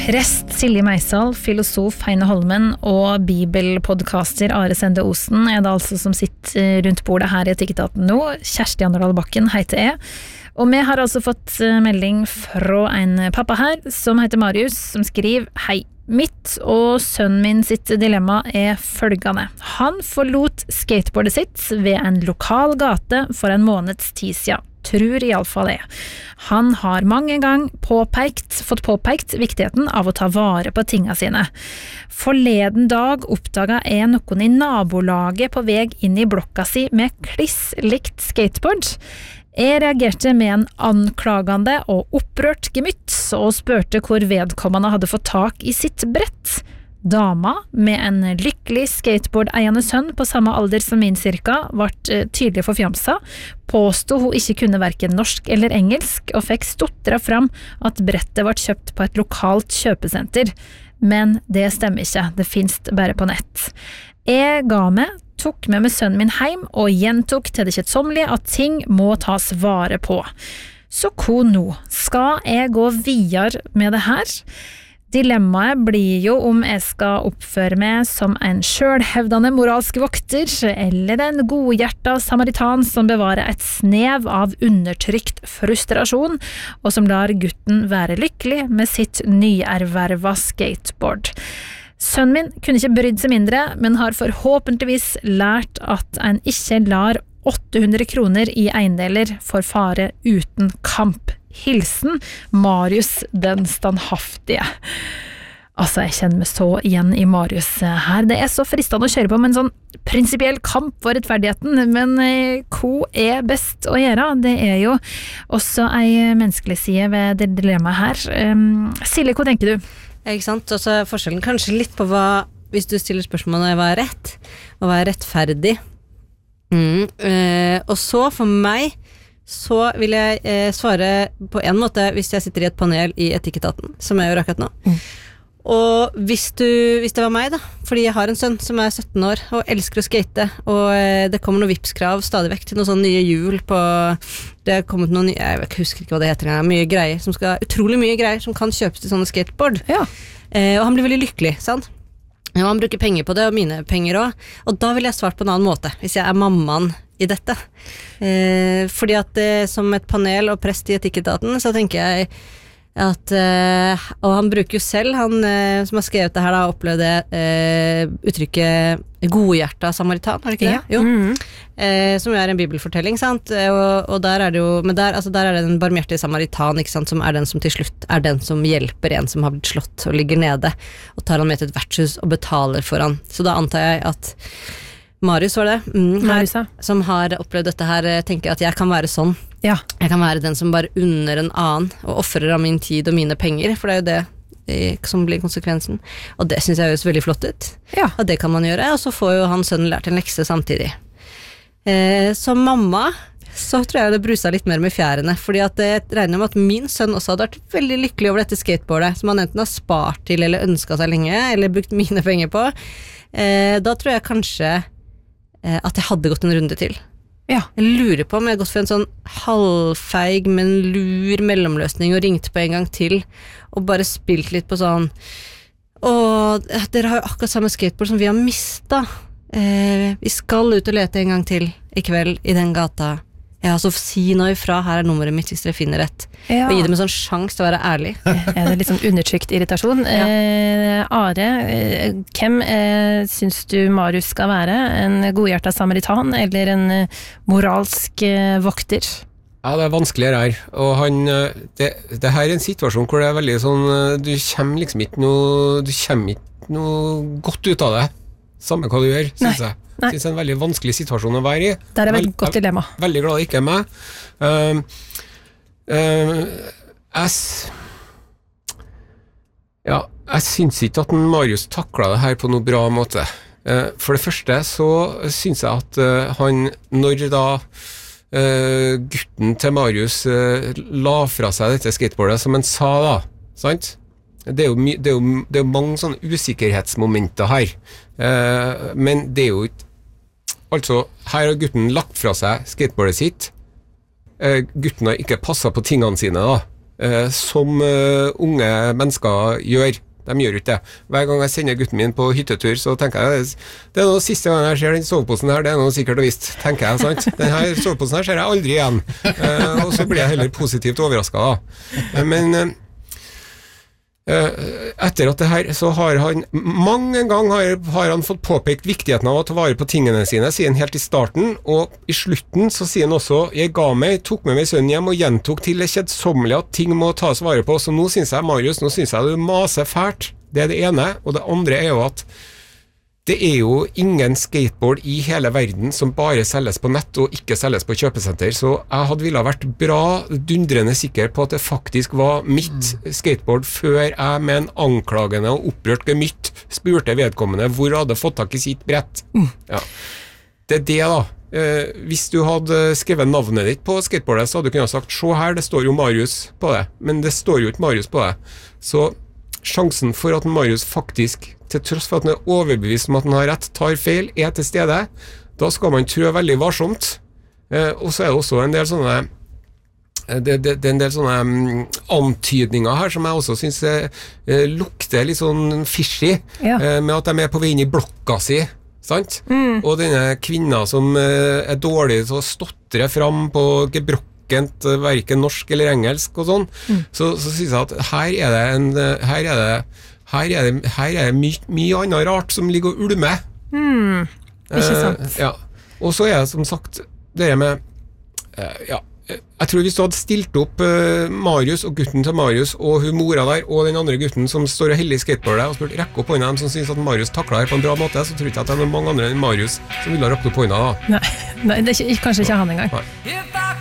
Prest Silje Meisal, filosof Heine Holmen og bibelpodcaster Are Sende Osen det altså som sitter rundt bordet her i Etikketaten nå. Kjersti Anderdal Bakken heter jeg. Og vi har altså fått melding fra en pappa her som heter Marius, som skriver: Hei, mitt og sønnen min sitt dilemma følgende. Han forlot skateboardet sitt ved en lokal gate for en måneds tid siden. Tror I alle fall det. Han har mange ganger fått påpekt viktigheten av å ta vare på tingene sine. Forleden dag oppdaget jeg noen I nabolaget på vei inn I blokka si med kliss-likt skateboard. Jeg reagerte med en anklagende og opprørt gemytt og spurte hvor vedkommende hadde fått tak I sitt brett. Dama, med en lykkelig skateboard-eiende sønn på samme alder som min cirka, ble tydelig forfjamsa, påstod hun ikke kunne hverken norsk eller engelsk, og fikk stotret fram at brettet ble kjøpt på et lokalt kjøpesenter. Men det stemmer ikke, det finnes bare på nett. Jeg ga meg, tok med sønnen min hjem, og gjentok til det kjedsommelige at ting må tas vare på. Så hva nå? Skal jeg gå videre med det her? Dilemmaet blir jo om jeg skal oppføre meg som en selvhevdende moralsk vokter, eller en godhjertet samaritan som bevarer et snev av undertrykt frustrasjon, og som lar gutten være lykkelig med sitt nyerverva skateboard. Sønnen min kunne ikke brydd seg mindre, men har forhåpentligvis lært at en ikke lar 800 kroner I eiendeler for fare uten kamp. Hilsen Marius den standhaftige. Altså, jeg kjenner meg så igjen I Marius her. Det så fristende å kjøre på med en sånn prinsipiell kamp for rettferdigheten, men hva best å gjøre? Det jo også en menneskelig side ved det dilemmaet her. Silje, hva tenker du? Ikke sant? Altså, forskjellen kanskje litt på hva, hvis du stiller spørsmålet hva rett, og hva rettferdig. Og så for meg så vil jeg svare på en måte hvis jeg sitter I et panel I Etikketaten, som jeg gjør akkurat nå. Og hvis det var meg da, fordi jeg har en sønn som 17 år og elsker å skate, og det kommer noen vipskrav stadig vekk til noen sånne nye hjul på, det kommet noen nye, jeg husker ikke hva det heter, mye greier, utrolig mye greier som kan kjøpes til sånne skateboard. Ja. Og han blir veldig lykkelig, sant? Og han bruker penger på det, og mine penger også. Og da vil jeg svart på en annen måte, hvis jeg mammaen I dette. Fordi at som et panel og prest I Etikketaten, så tenker jeg at, og han bruker jo selv, han som har skrevet det her da, opplevde uttrykket godhjertet samaritan, har det ikke det? Ja. Jo. Som jo en bibelfortelling, sant? Og der det jo, men der det den barmhjertige samaritan, ikke sant? Som den som til slutt den som hjelper en som har blitt slått og ligger nede, og tar han med til et vertshus og betaler for han. Så da antar jeg at Marius var det, som har opplevd dette her, tenker at jeg kan være sånn. Ja. Jeg kan være den som bare unner en annen, og offrer av min tid og mine penger, for det jo det som blir konsekvensen. Og det synes jeg høres veldig flott ut. Ja. Og det kan man gjøre, og så får jo han sønnen lært en lekse samtidig. Som mamma, så tror jeg det brusa litt mer med fjærene, fordi at jeg regner med at min sønn også hadde vært veldig lykkelig over dette skateboardet, som han enten har spart til, eller ønsket seg lenge, eller brukt mine penger på. Da tror jeg kanskje at jeg hadde gått en runde til. Ja. Jeg lurer på om jeg hadde gått for en sånn halvfeig, men lur mellomløsning og ringt på en gang til, og bare spilt litt på sånn, og dere har jo akkurat samme skateboard som vi har mistet. Vi skal ut og lete en gang til I kveld I den gata. Ja, så si noe ifra, her nummeret mitt hvis dere finner rett. Ja. Og gi dem en sånn sjans til å være ærlig. Det litt sånn undertrykt irritasjon. Ja. Are, hvem synes du Marius skal være? En godhjertet samaritan eller en moralsk vokter? Ja, det vanskeligere her. Og han, det her en situasjon hvor det veldig sånn, du kommer liksom ikke noe godt ut av det. Samme hva du gjør, synes jeg. Det er en veldig vanskelig situasjon å være I. Det et veldig godt dilemma. Veldig glad det ikke meg. Jeg synes ikke at Marius taklet det her på noe bra måte. For det første så synes jeg at han, når da gutten til Marius la fra seg dette skateboardet, som han sa da, sant? Det jo mange sånne usikkerhetsmomenter her, men det jo ikke, altså her har gutten lagt fra seg skateboardet sitt, gutten har ikke passet på tingene sine da, som unge mennesker gjør. De gjør ikke det. Hver gang jeg sender gutten min på hyttetur, så tenker jeg, det noe siste gang jeg ser den soveposen her, det noe sikkert og visst, tenker jeg, sant? Denne soveposen her ser jeg aldri igjen. Og så blir jeg heller positivt overrasket da. Men etter at det her, så har han mange ganger har han fått påpekt viktigheten av å ta vare på tingene sine, sier han helt i starten, og i slutten så sier han også, jeg ga meg, tok med meg sønnen hjem og gjentok til det kjedsommelige at ting må tas vare på, så nå synes jeg, Marius, nå synes jeg du maser fælt, det det ene, og det andre jo at det jo ingen skateboard i hele verden som bare selges på nett og ikke selges på kjøpesenter, så jeg hadde ville vært bra dundrende sikker på at det faktisk var mitt skateboard før jeg med en anklagende og opprørt gemytt spurte vedkommende hvor jeg hadde fått tak i sitt brett. Ja. Det det da. Hvis du hadde skrevet navnet ditt på skateboardet, så hadde du kunnet sagt, se her, det står jo Marius på det, men det står jo ikke Marius på det. Så sjansen for at Marius faktisk, til tross for at han overbevist om at han har rett, tar feil, til stede, da skal man trø veldig varsomt. Og så det også en del sånne det en del sånne antydninger her som jeg også synes lukter litt sånn fishy, med at de på vei inn i blokka si, sant? Og denne kvinna som dårlig til å stotre fram på gebrokkent, hverken norsk eller engelsk og sånn, så synes jeg at her det mye annet rart som ligger og ulmer. Ikke sant? Ja. Og så det som sagt det med jeg tror hvis du hadde stilt opp Marius og gutten til Marius og hun mora der og den andre gutten som står og heller i skateboardet og spurt rekke opp hånda dem som synes at Marius taklet her på en bra måte, så tror jeg ikke at det mange andre enn Marius som ville ha rakt opp hånda da. Nei, det kanskje ikke han engang. Nei.